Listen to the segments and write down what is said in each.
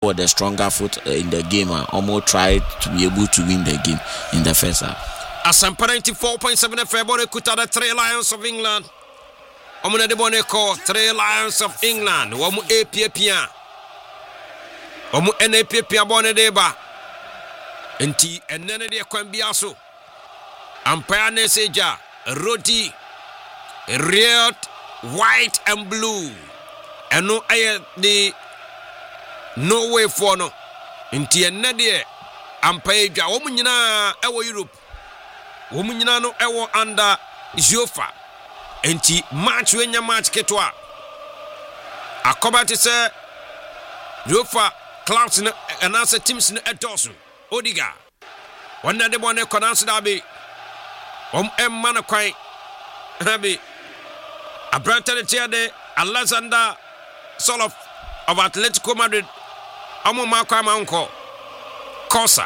or the stronger foot in the game and almost tried to be able to win the game in the first half. Asampa 94.7 FM bone kuta the 3 Lions of England. Omuna de bone ko 3 Lions of England. Womu APPA. Womu NAPPA bone de ba. Enti enene de kwambia so. Umpire Neseja Roti red, white and blue. Eno aye the no way for no. Enti enene de umpire ja womu nyina ewo Europe. Womu nyina no ewo under Jofa. Enti match wenya match ketwa. Akoba te se Jofa clubs no anasa teams no edosu. Odiga. Wanda de bone konanso da be. Emma na kwai. Abi. Abranta de Alexander Soloff of Atletico Madrid. Amu makwa manko. Kosa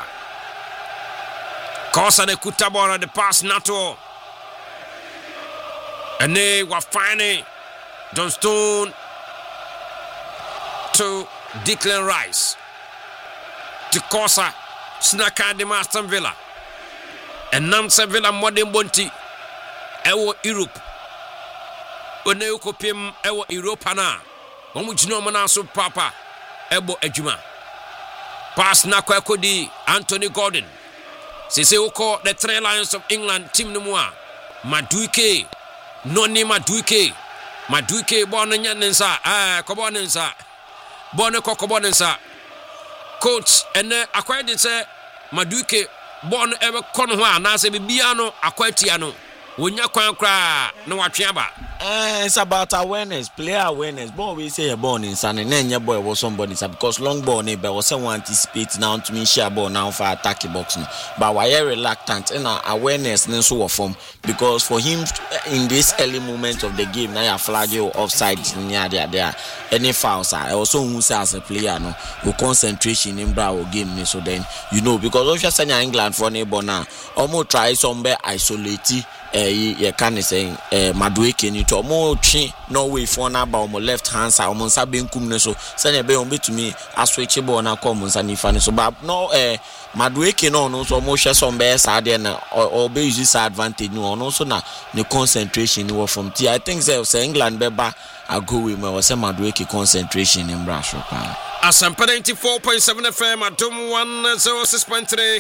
de kutabora the pass nato. And they were finding John Stone to Declan Rice. To Kosa Snaka de Aston Villa. And Namsa Villa Modern Bonti Ewo Europe. When they copim Ewo Europa na. When we know Manaso Papa Ebo Ejuma. Pass Nakwa Kodi Anthony Gordon. Sese Oko the 3 Lions of England team numwa. Maduike. Noni Maduike born nyanensa kobonensa born kokobonensa coach ene akwade say Maduike born ever kon ho anase bibia no akwatia no wonya kwan kra na watweaba. It's about awareness, player awareness. But we say a born in San and boy was somebody because long ball neighbor was someone anticipate now to me share ball now for attack box. But why reluctant and awareness and so form because for him in this early moment of the game now flag you offside near there any fouls are also who as a player no who concentration in Bravo game so then you know because if you're England for neighbor now almost try somewhere isolate you can say Madueke ni to mo twi no way for na ba o left hand side o mo nsa benkum ne so say be on betumi aswitch ball na come nsa nifa ne so but no Madueke no so mo hwe some be side na or be use this advantage no so na the concentration ni from T. I think say England be ba ago we me say Madueke concentration in Brasho pa Asampa 94.7 FM Adom 106.3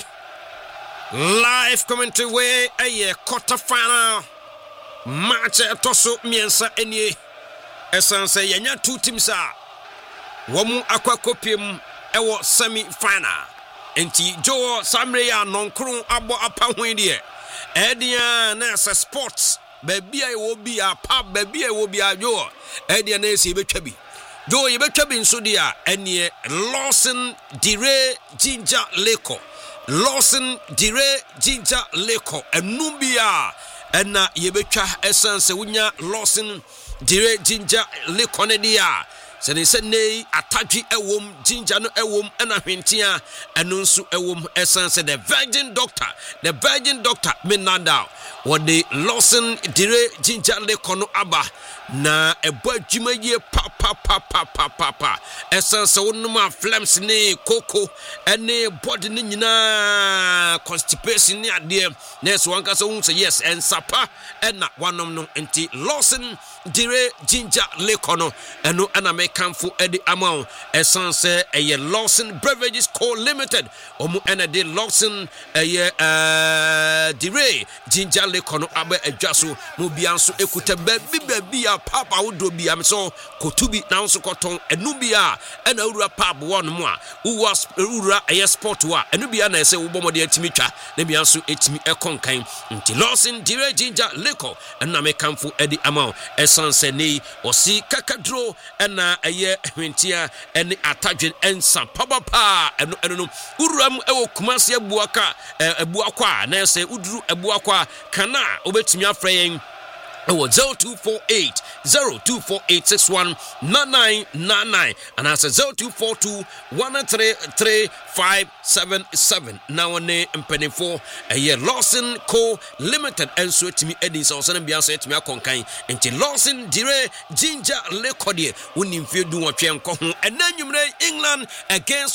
live commentary way a quarter final match toso miensa enie esanse yenya two teams a womu akwakopiem ewo semi final enti jo samre ya nonkron abo apa hwede edia na sports babia e wo bia pub babia e wo bia jo edia na esi betwa bi jo ye betwa bi nso dia enie Lawson Dire Ginger Leko Lawson Dire Ginger Leko enubia ena yebetwa essence wunya Lawson Dire Ginger Leko ne dia se ne se nei atadwe ewom ginger no ewom ena hwentia eno nso ewom essence the virgin doctor menanda what the Lawson Dire Ginger Leko no aba na ebo adwuma ye pa essence wonuma flames ne koko ene body ne nyina constipation ne ade na so wanka so say yes and sapa ena wanom no enti Lawson Dire Ginger Leko no eno ana mekanfo edi amount essence eye Lawson Beverages Co Limited omu ena de Lawson eye Dire Ginger Leko no aba adwaso mo bianso ekuta baby papa wodo bia me so kotubi na nso koton enubia ena ura pub one mo a ura aye sport wa enubia na ese wo bomode atimi twa na bia nso etimi ekonkan nti Lawson Dire Ginger Leko ena mekanfo edi amount essence nei osi kakadro ena aye hwentia ene atadwen ensa papa eno no uram ewo kumase abuaka ebuakwa na ese uduru ebuakwa kana obetimi afreyen 0248 0248619999 and as 0242 133 now ne mpenifo Lawson Co Limited and so timi edison so na bia so timi akonkan enti Lawson dire ginger lekodie unim fe du wotwe nko ho enanwumre England against